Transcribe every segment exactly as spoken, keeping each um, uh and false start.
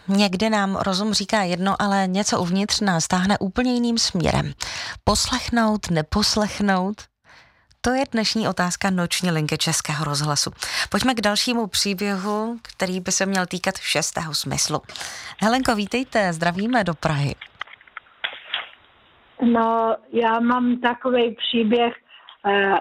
Někdy nám rozum říká jedno, ale něco uvnitř nás táhne úplně jiným směrem. Poslechnout, neposlechnout? To je dnešní otázka noční linky Českého rozhlasu. Pojďme k dalšímu příběhu, který by se měl týkat šestého smyslu. Helenko, vítejte, zdravíme do Prahy. No, já mám takový příběh, eh,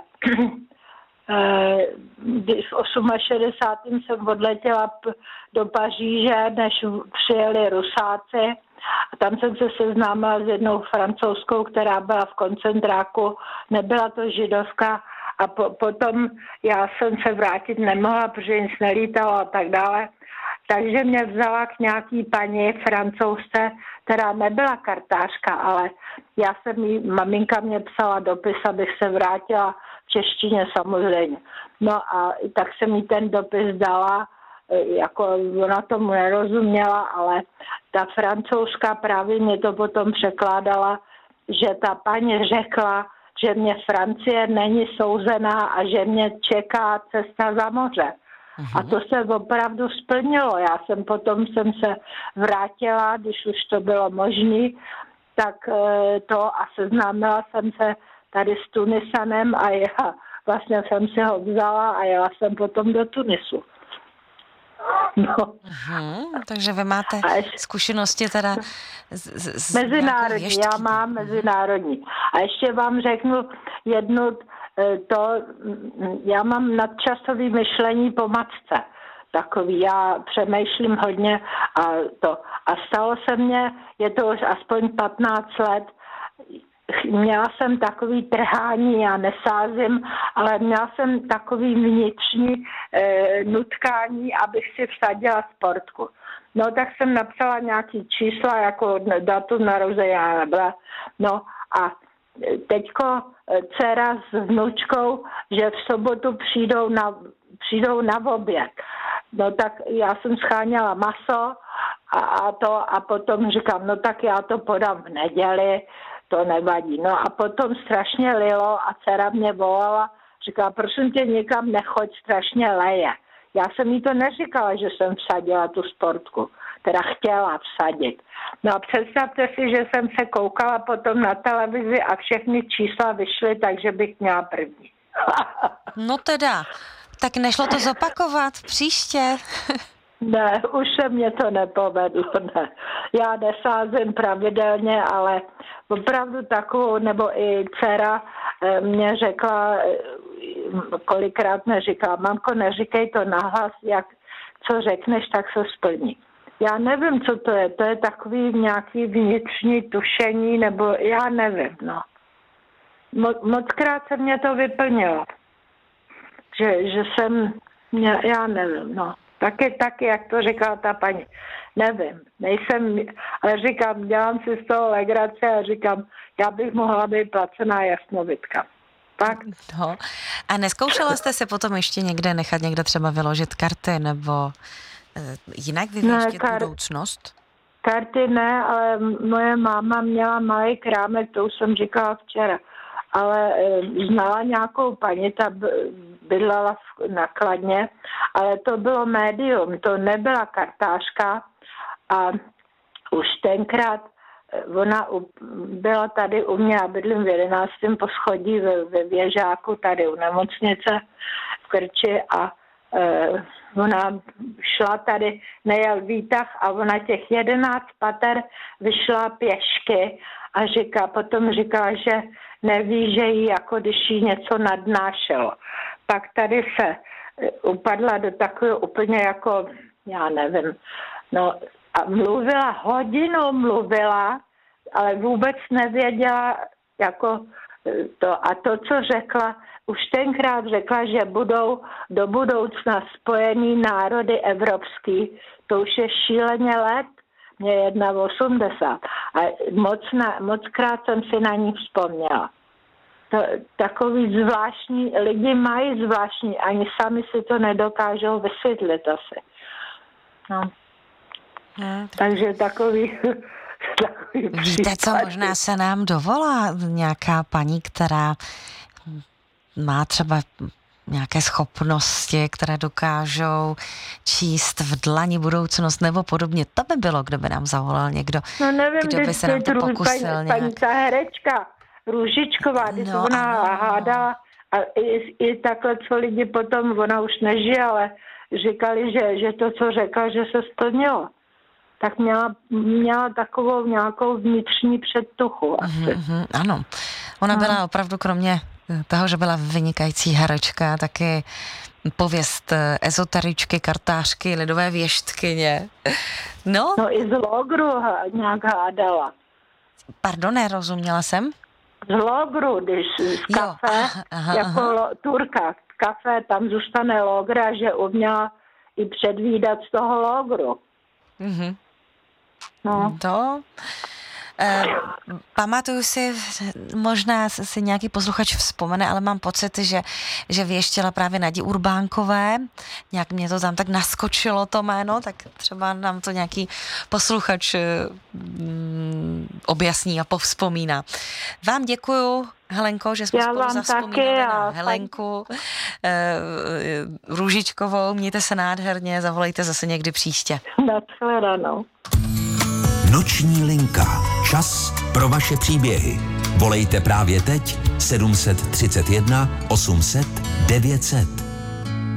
eh, když v šedesátém osmém jsem odletěla p- do Paříže, než přijeli Rusáci. A tam jsem se seznámila s jednou Francouzskou, která byla v koncentráku. Nebyla to židovka. A po, potom já jsem se vrátit nemohla, protože nic nelítalo a tak dále. Takže mě vzala k nějaký paní Francouzce, která nebyla kartářka, ale já jsem jí, maminka mě psala dopis, abych se vrátila v češtině samozřejmě. No a tak jsem jí ten dopis dala, jako ona tomu nerozuměla, ale ta Francouzka právě mě to potom překládala, že ta paní řekla, že mě Francie není souzená a že mě čeká cesta za moře. A to se opravdu splnilo. Já jsem potom jsem se vrátila, když už to bylo možné, tak to a seznámila jsem se tady s Tunisanem a já vlastně jsem si ho vzala a jela jsem potom do Tunisu. No. Uhum, takže vy máte ještě, zkušenosti teda z, z, z mezinárodní, já mám mezinárodní. A ještě vám řeknu jednu, to, já mám nadčasové myšlení po matce. Takový, já přemýšlím hodně a to. A stalo se mně, je to už aspoň patnáct let, měla jsem takový trhání, já nesázím, ale měla jsem takový vnitřní e, nutkání, abych si vsadila sportku. No tak jsem napsala nějaký čísla, jako datum narození, no a teďko dcera s vnučkou, že v sobotu přijdou na, přijdou na oběd. No tak já jsem scháněla maso a, a to a potom říkám, no tak já to podám v neděli, to nevadí. No a potom strašně lilo a dcera mě volala, říká, prosím tě, nikam nechoď, strašně leje. Já jsem jí to neříkala, že jsem vsadila tu sportku, teda chtěla vsadit. No a představte si, že jsem se koukala potom na televizi a všechny čísla vyšly, takže bych měla první. No teda, tak nešlo to zopakovat příště? Ne, už se mě to nepovedlo, ne. Já nesázím pravidelně, ale opravdu takovou, nebo i dcera mě řekla, kolikrát neříkala, mamko, neříkej to nahlas, jak, co řekneš, tak se splní. Já nevím, co to je, to je takový nějaký vnitřní tušení, nebo já nevím, no. Mo, mockrát se mě to vyplnilo, že, že jsem, já nevím, no. Taky, taky, jak to říkala ta paní. Nevím, nejsem, ale říkám, dělám si z toho legrace a říkám, já bych mohla být placená jasnovidka. Tak. No. A neskoušela jste se potom ještě někde nechat někde třeba vyložit karty nebo e, jinak vyvěštit ne, kar- budoucnost? Karty ne, ale moje máma měla malý krámek, to už jsem říkala včera. Ale e, znala nějakou paní, ta bydlela na Kladně, ale to bylo médium, to nebyla kartářka a už tenkrát ona u, byla tady u mě, já bydlím v jedenáctém poschodí ve, ve Věžáku, tady u nemocnice v Krči a e, ona šla tady, nejel výtah a ona těch jedenáct pater vyšla pěšky a říká, potom říkala, že neví, že jí jako když jí něco nadnášelo. Pak tady se upadla do takového úplně jako, já nevím, no a mluvila, hodinu mluvila, ale vůbec nevěděla jako to. A to, co řekla, už tenkrát řekla, že budou do budoucna spojený národy evropský, to už je šíleně let, mě je osmdesát jedna a moc, na, moc krát jsem si na ní vzpomněla. To, takový zvláštní, lidi mají zvláštní, ani sami si to nedokážou vysvětlit asi. No. Hmm. Takže takový, takový Víte, co možná se nám dovolá nějaká paní, která má třeba nějaké schopnosti, které dokážou číst v dlani budoucnost nebo podobně. To by bylo, kdo by nám zavolal někdo, No nevím, kdo by se nám to pokusil paní, nějak. paní ta herečka Růžičková, když No, ona ano. hádala a i, i takhle, co lidi potom, ona už nežije, ale říkali, že, že to, co řekla, že se splnilo. Tak měla, měla takovou nějakou vnitřní předtuchu asi. Mm-hmm, ano, ona byla opravdu kromě toho, že byla vynikající herečka, taky pověst ezoteričky, kartářky, lidové věštkyně. No, No i z Logru há- nějak hádala. pardon, nerozuměla jsem. Z Logru, když z Jo, kafe, aha, aha, jako aha. lo, Turka, kafe, tam zůstane Logra, že uměla i předvídat z toho Logru. Mhm. No. To... Eh, pamatuju si, možná si nějaký posluchač vzpomene, ale mám pocit, že, že věštila právě Nadě Urbánkové. Nějak mě to tam tak naskočilo to jméno, tak třeba nám to nějaký posluchač mm, objasní a povzpomíná. Vám děkuju, Helenko, že jsme Já spolu vám zavzpomínali taky na a Helenku eh, Růžičkovou. Mějte se nádherně, zavolejte zase někdy příště. Nashledanou. Noční linka. Čas pro vaše příběhy. Volejte právě teď sedm set třicet jedna osm set devět set.